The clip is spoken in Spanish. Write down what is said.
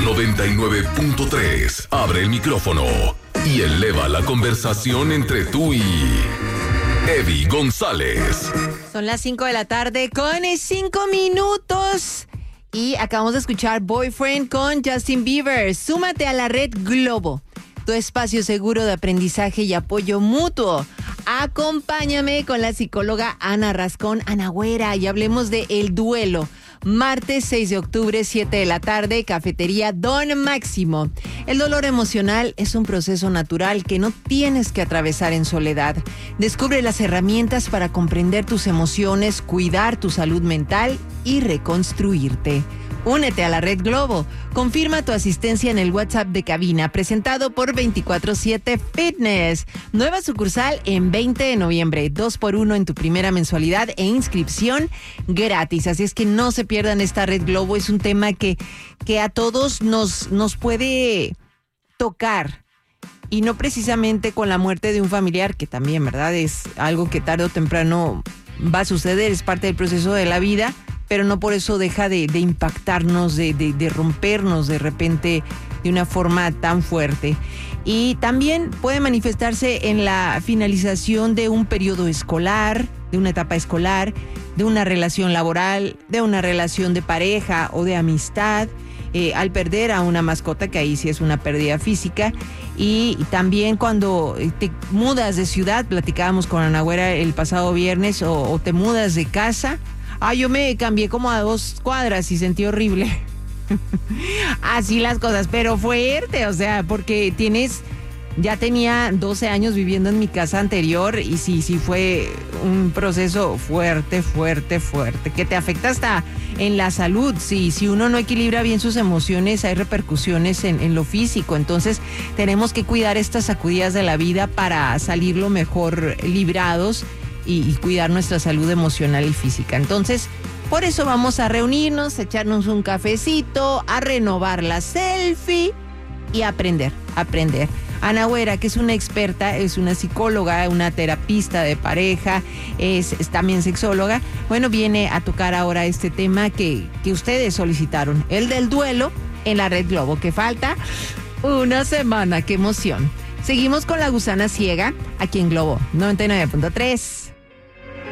99.3. Abre el micrófono y eleva la conversación entre tú y Eddie González. Son las 5 de la tarde con 5 minutos. Y acabamos de escuchar Boyfriend con Justin Bieber. Súmate a la red Globo, tu espacio seguro de aprendizaje y apoyo mutuo. Acompáñame con la psicóloga Ana Rascón Anagüera y hablemos de El Duelo. Martes 6 de octubre, 7 de la tarde, cafetería Don Máximo. El dolor emocional es un proceso natural que no tienes que atravesar en soledad. Descubre las herramientas para comprender tus emociones, cuidar tu salud mental y reconstruirte. Únete a la Red Globo. Confirma tu asistencia en el WhatsApp de cabina, presentado por 24/7 Fitness. Nueva sucursal en 20 de noviembre. 2x1 en tu primera mensualidad e inscripción gratis. Así es que no se pierdan esta Red Globo. Es un tema que a todos nos puede tocar. Y no precisamente con la muerte de un familiar, que también, ¿verdad? Es algo que tarde o temprano va a suceder, es parte del proceso de la vida. Pero no por eso deja de impactarnos, de rompernos de repente de una forma tan fuerte. Y también puede manifestarse en la finalización de un periodo escolar, de una etapa escolar, de una relación laboral, de una relación de pareja o de amistad, al perder a una mascota, que ahí sí es una pérdida física. Y también cuando te mudas de ciudad, platicábamos con Anagüera el pasado viernes, o te mudas de casa. Yo me cambié como a 2 cuadras y sentí horrible. Así las cosas, pero fuerte, o sea, porque ya tenía 12 años viviendo en mi casa anterior y sí fue un proceso fuerte, que te afecta hasta en la salud. Si uno no equilibra bien sus emociones, hay repercusiones en lo físico. Entonces tenemos que cuidar estas sacudidas de la vida para salir lo mejor librados y cuidar nuestra salud emocional y física. Entonces, por eso vamos a reunirnos, a echarnos un cafecito, a renovar la selfie y aprender. Anagüera, que es una experta, es una psicóloga, una terapista de pareja, es también sexóloga. Bueno, viene a tocar ahora este tema que ustedes solicitaron, el del duelo en la Red Globo, que falta una semana. ¡Qué emoción! Seguimos con La Gusana Ciega, aquí en Globo 99.3.